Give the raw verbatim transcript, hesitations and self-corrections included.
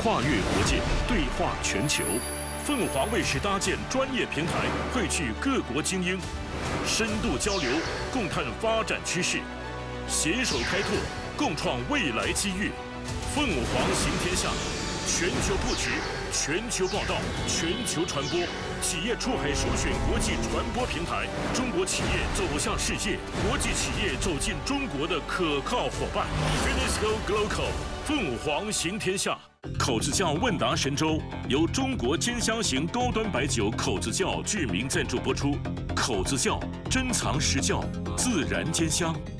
跨越国界，对话全球。凤凰卫视搭建专业平台，汇聚各国精英，深度交流，共探发展趋势，携手开拓，共创未来机遇。凤凰行天下，全球布局，全球报道，全球传播。企业出海首选国际传播平台，中国企业走向世界，国际企业走进中国的可靠伙伴。Finisco Glocal， 凤凰行天下。口子窖问答神州由中国尖香型高端白酒口子窖巨名赞助播出。口子窖珍藏实窖，自然兼香。